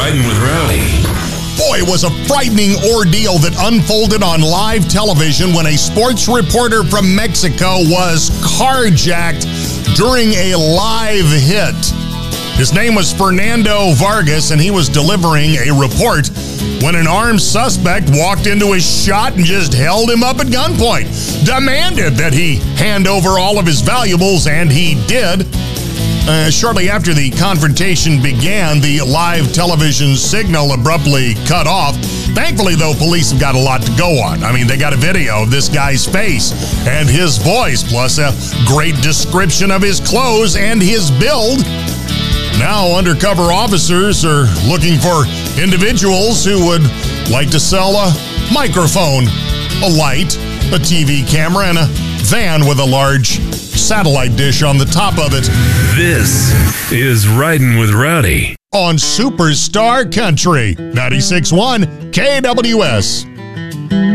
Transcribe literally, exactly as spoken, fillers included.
Riding with Rowdy. Boy, it was a frightening ordeal that unfolded on live television when a sports reporter from Mexico was carjacked during a live hit. His name was Fernando Vargas, and he was delivering a report when an armed suspect walked into his shot and just held him up at gunpoint, demanded that he hand over all of his valuables, and he did. Uh, shortly after the confrontation began, the live television signal abruptly cut off. Thankfully, though, police have got a lot to go on. I mean, they got a video of this guy's face and his voice, plus a great description of his clothes and his build. Now, undercover officers are looking for individuals who would like to sell a microphone, a light, a T V camera, and a van with a large satellite dish on the top of it. This is Riding with Rowdy on Superstar Country, ninety-six point one K W S.